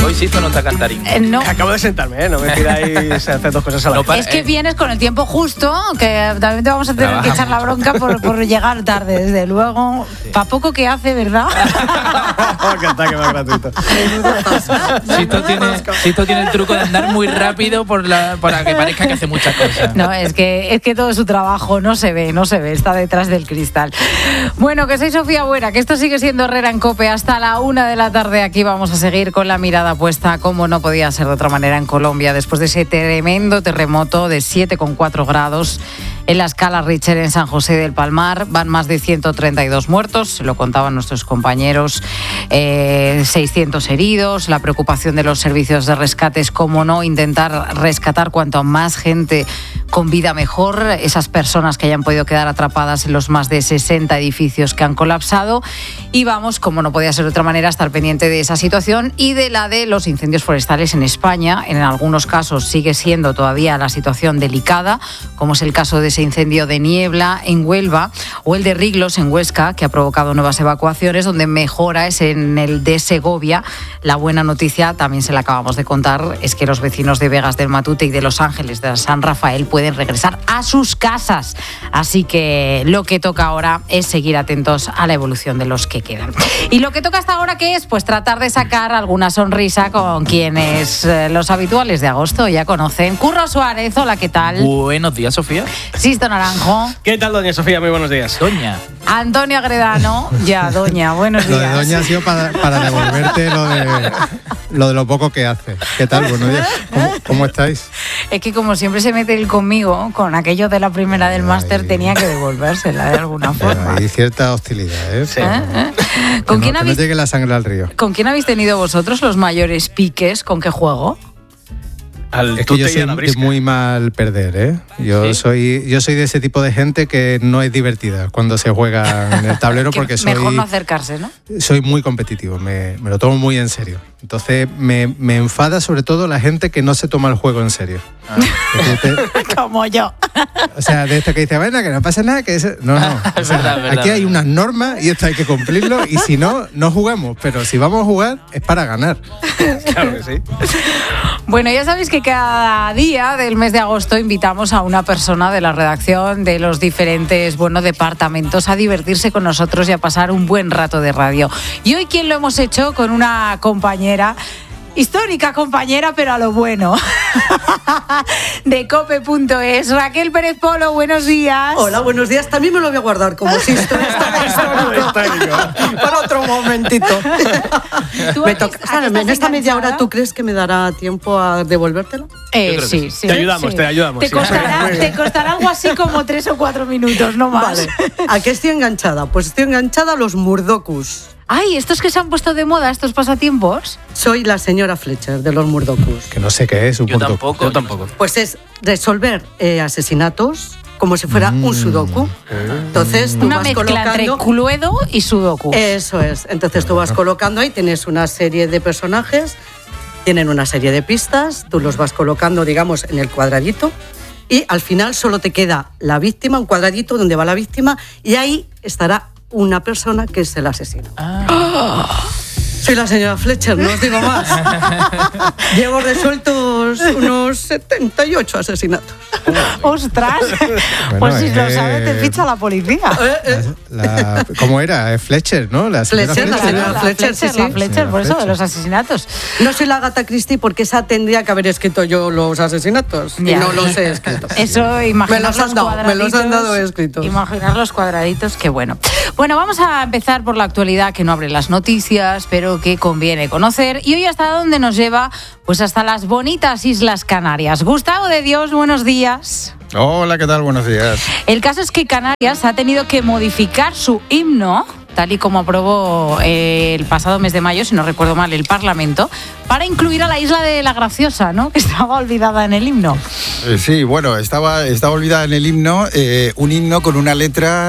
Hoy sí no está cantarín. No. Acabo de sentarme, no me pidáis hacer dos cosas a la vez. Es que vienes con el tiempo justo, que también te vamos a tener que echar la bronca por llegar tarde, desde luego. Pa' poco que hace, ¿verdad? ¡Qué ataque más gratuito! Sisto tiene el truco de andar muy rápido para que parezca que hace muchas cosas. No, es que todo su trabajo no se ve, está detrás del cristal. Bueno, que soy Sofía Buera, que esto sigue siendo Herrera en COPE hasta la 1 de la tarde. Aquí vamos a seguir con la mirada puesta, como no podía ser de otra manera, en Colombia, después de ese tremendo terremoto de 7,4 grados en la escala Richter en San José del Palmar. Van más de 132 muertos, se lo contaban nuestros compañeros, 600 heridos. La preocupación de los servicios de rescate es, como no, intentar rescatar cuanto más gente con vida mejor, esas personas que hayan podido quedar atrapadas en los más de 60 edificios que han colapsado. Y vamos, como no podía ser de otra manera, a estar pendiente de esa situación y de la de los incendios forestales en España. En algunos casos sigue siendo todavía la situación delicada, como es el caso de ese incendio de Niebla en Huelva o el de Riglos en Huesca, que ha provocado nuevas evacuaciones. Donde mejora es en el de Segovia. La buena noticia, también se la acabamos de contar, es que los vecinos de Vegas del Matute y de Los Ángeles de San Rafael pueden regresar a sus casas. Así que lo que toca ahora es seguir atentos a la evolución de los que quedan. Y lo que toca hasta ahora, ¿qué es? Pues tratar de sacar alguna sonrisa con quienes los habituales de agosto ya conocen. Curro Suárez, hola, ¿qué tal? Buenos días, Sofía. Sisto Naranjo. ¿Qué tal, doña Sofía? Muy buenos días. Doña. Antonio Agredano. Ya, doña, buenos días. Lo de doña ha sido para devolverte lo de lo poco que hace. ¿Qué tal? Buenos días. ¿Cómo estáis? Es que como siempre se mete él conmigo, con aquello de la primera del máster, tenía que devolvérsela de alguna forma. Hay cierta hostilidad, ¿eh? Sí. ¿Con quién no habéis... llegue la sangre al río. ¿Con quién habéis tenido vosotros los mayores piques? ¿Con qué juego? Al Es que yo tute y a soy la de brisca. muy mal perder, ¿eh? Yo soy de ese tipo de gente que no es divertida cuando se juega en el tablero Que porque mejor no acercarse, ¿no? soy muy competitivo, me lo tomo muy en serio. Entonces me enfada sobre todo la gente que no se toma el juego en serio. Como yo. O sea, de esta que dice, bueno, que no pasa nada, que eso... No. O sea, verdad. aquí hay unas normas y esto hay que cumplirlo y si no, no jugamos. Pero si vamos a jugar es para ganar. Claro que sí. Bueno, ya sabéis que cada día del mes de agosto invitamos a una persona de la redacción de los diferentes departamentos a divertirse con nosotros y a pasar un buen rato de radio. Y hoy, ¿quién lo hemos hecho? Con una compañera, histórica compañera, pero a lo bueno, de cope.es. Raquel Pérez Polo, buenos días. Hola, buenos días. También me lo voy a guardar como si esto histórico para otro momentito. Me toca, en esta media hora, ¿tú crees que me dará tiempo a devolvértela? Sí. Te ayudamos, sí. te ayudamos. Te Sí. costará algo así como 3 o 4 minutos, no más. Vale. ¿A qué estoy enganchada? Pues estoy enganchada a los murdokus. Ay, estos que se han puesto de moda, estos pasatiempos. Soy la señora Fletcher de los murdokus. Que no sé qué es un Yo punto. tampoco. Pues es resolver asesinatos como si fuera un sudoku. Entonces tú Una vas mezcla entre colocando... Cluedo y Sudoku. Eso es. Entonces tú vas colocando ahí, tienes una serie de personajes, tienen una serie de pistas, tú los vas colocando, digamos, en el cuadradito y al final solo te queda la víctima, un cuadradito donde va la víctima y ahí estará una persona que es el asesino. Soy la señora Fletcher, no os digo más. Llevo resueltos unos 78 asesinatos. ¡Ostras! Bueno, Pues si lo sabes, te ficha la policía. ¿Cómo era? Es Fletcher, ¿no? La señora Fletcher, la señora La Fletcher, sí, sí. la Fletcher, por eso, de Fletcher. los asesinatos. No soy la Agatha Christie porque esa tendría que haber escrito yo los asesinatos. Y Ya. no los he escrito. Eso, imaginar Me los han dado escritos. Imaginar los cuadraditos, qué bueno. Bueno, vamos a empezar por la actualidad, que no abre las noticias, pero que conviene conocer. Y hoy, ¿hasta dónde nos lleva? Pues hasta las bonitas Islas Canarias. Gustavo de Dios, buenos días. Hola, ¿qué tal? Buenos días. El caso es que Canarias ha tenido que modificar su himno, tal y como aprobó el pasado mes de mayo, si no recuerdo mal, el Parlamento, para incluir a la isla de La Graciosa, ¿no? Que estaba olvidada en el himno. Sí, bueno, estaba olvidada en el himno, un himno con una letra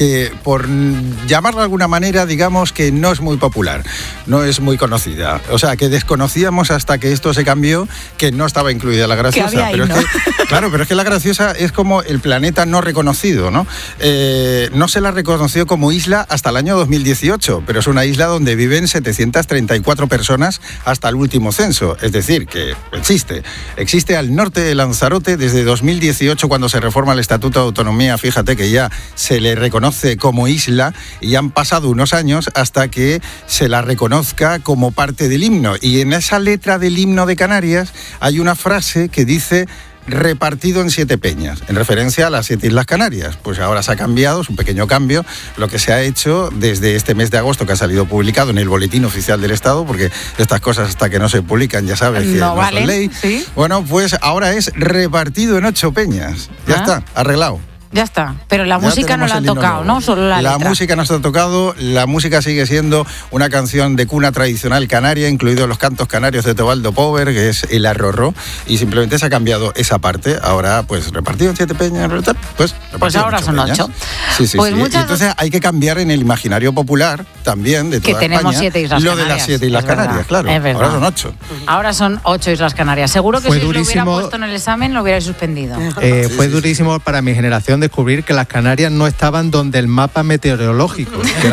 que por llamarla de alguna manera, digamos que no es muy popular, no es muy conocida. O sea, que desconocíamos hasta que esto se cambió, que no estaba incluida la graciosa. Que había ahí, pero ¿no? es que, claro, pero es que la graciosa es como el planeta no reconocido, ¿no? No se la reconoció como isla hasta el año 2018, pero es una isla donde viven 734 personas hasta el último censo. Es decir, que existe. Existe al norte de Lanzarote desde 2018, cuando se reforma el Estatuto de Autonomía. Fíjate que ya se le reconoce como isla y han pasado unos años hasta que se la reconozca como parte del himno. Y en esa letra del himno de Canarias hay una frase que dice: repartido en 7 peñas, en referencia a las 7 Islas Canarias. Pues ahora se ha cambiado, es un pequeño cambio, lo que se ha hecho desde este mes de agosto, que ha salido publicado en el Boletín Oficial del Estado, porque estas cosas hasta que no se publican ya sabes que no valen, son ley. ¿sí? Bueno, pues ahora es repartido en 8 peñas. Ya está, arreglado. Ya está, pero la Ya música no la han tenemos el himno tocado, nuevo. ¿no? Solo la letra. Música no se ha tocado, la música sigue siendo una canción de cuna tradicional canaria, incluidos los cantos canarios de Teobaldo Pover, que es el arrorró, y simplemente se ha cambiado esa parte. Ahora, pues, repartido en 7 peñas, pues ahora en son 8. Sí, Pues sí. Y entonces hay que cambiar en el imaginario popular también de toda que tenemos España, 7 Islas lo Canarias. de las 7 Islas Es verdad, Canarias, claro. es verdad. Ahora son 8. Ahora son 8 Islas Canarias. Seguro que Fue si lo hubiera durísimo. puesto en el examen lo hubierais suspendido. Fue durísimo para mi generación descubrir que las Canarias no estaban donde el mapa meteorológico, que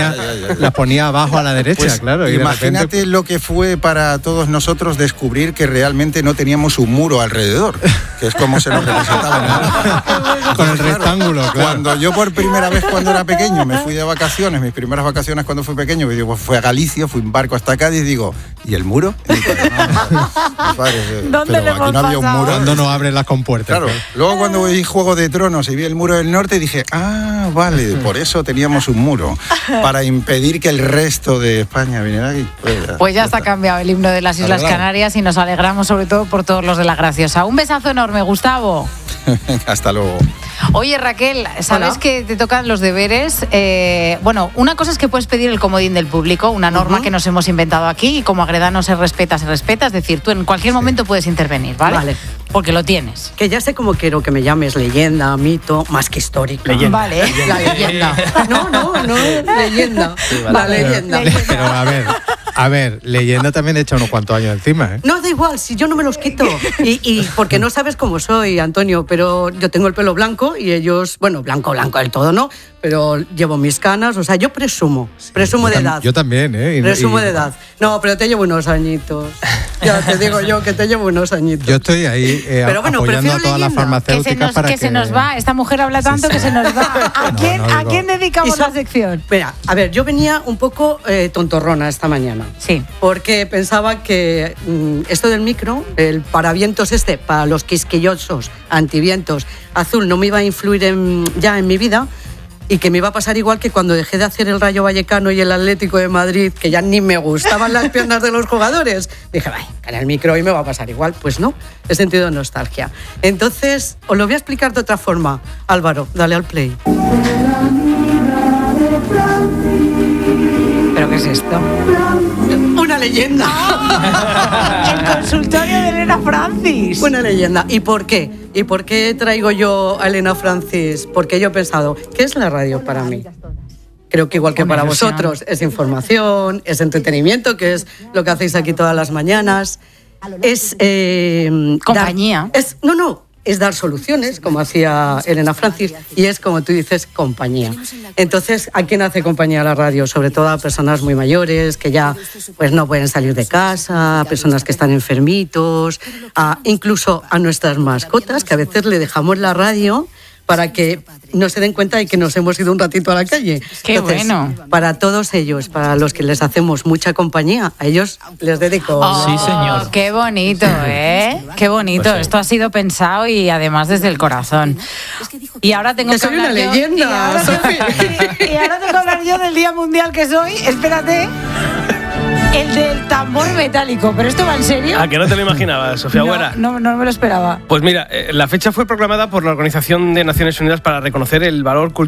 las ponía abajo a la derecha, Pues, claro. Y de imagínate repente, lo que fue para todos nosotros descubrir que realmente no teníamos un muro alrededor, que es como se nos representaba. con el rectángulo, claro. Cuando yo por primera vez cuando era pequeño me fui de vacaciones, mis primeras vacaciones cuando fui pequeño, pues fui a Galicia, fui en barco hasta Cádiz, digo, ¿y el muro? Y mi padre, no, padre, ¿Dónde pero le aquí hemos no había un pasado? muro. cuando no abren las compuertas. Claro, luego cuando vi Juego de Tronos y vi el muro del norte dije, vale, por eso teníamos un muro, para impedir que el resto de España viniera aquí. Pues ya está cambiado el himno de las Islas Arreglado. Canarias y nos alegramos sobre todo por todos los de la graciosa. Un besazo enorme, Gustavo. Hasta luego. Oye, Raquel, ¿sabes Hola. que te tocan los deberes? Bueno, una cosa es que puedes pedir el comodín del público, una norma que nos hemos inventado aquí, y como Agredano se respeta, es decir, tú en cualquier momento puedes intervenir, ¿vale? Vale. Porque lo tienes. Que ya sé cómo quiero que me llames, leyenda, mito, más que histórico. Vale. La leyenda. No, leyenda. La leyenda. Pero a ver, leyenda también echa unos cuantos años encima, ¿eh? No, da igual, si yo no me los quito. Y porque no sabes cómo soy, Antonio, pero yo tengo el pelo blanco y ellos, bueno, blanco del todo, ¿no? Pero llevo mis canas, o sea, yo presumo de edad. Yo también, ¿eh? Presumo de edad. No, pero te llevo unos añitos. Ya te digo yo que te llevo unos añitos. Yo estoy ahí Pero bueno, apoyando a prefiero todas las leyenda. farmacéuticas para que se nos va. Esta mujer habla tanto que se nos va. ¿A digo- quién dedicamos Y son- la sección? Mira, a ver, yo venía un poco tontorrona esta mañana. Sí. Porque pensaba que esto del micro, el paravientos para los quisquillosos, antivientos, azul, no me iba a influir ya en mi vida y que me iba a pasar igual que cuando dejé de hacer el Rayo Vallecano y el Atlético de Madrid, que ya ni me gustaban las piernas de los jugadores. Dije, vaya, con el micro hoy me va a pasar igual. Pues no, he sentido nostalgia. Entonces, os lo voy a explicar de otra forma. Álvaro, dale al play. ¿Pero qué es esto? Una leyenda. El consultorio de Elena Francis. Una leyenda. ¿Y por qué? ¿Y por qué traigo yo a Elena Francis? Porque yo he pensado, ¿qué es la radio para mí? Creo que igual que Una para ilusión. vosotros, es información, es entretenimiento, que es lo que hacéis aquí todas las mañanas. Es... Compañía. Es dar soluciones, como hacía Elena Francis, y es, como tú dices, compañía. Entonces, ¿a quién hace compañía la radio? Sobre todo a personas muy mayores, que ya pues no pueden salir de casa, a personas que están enfermitos, incluso a nuestras mascotas, que a veces le dejamos la radio para que no se den cuenta de que nos hemos ido un ratito a la calle. Qué bueno. Para todos ellos, para los que les hacemos mucha compañía, a ellos les dedico... Sí, señor. Qué bonito, ¿eh? Qué bonito. Pues sí. Esto ha sido pensado y además desde el corazón. Y ahora tengo Que que soy una hablar yo- leyenda, y ahora- Sofi. y ahora tengo que hablar yo del Día Mundial que soy. Espérate. El del tambor metálico. ¿Pero esto va en serio? ¿A que no te lo imaginabas, Sofía Güera? No me lo esperaba. Pues mira, la fecha fue proclamada por la Organización de Naciones Unidas para reconocer el valor cultural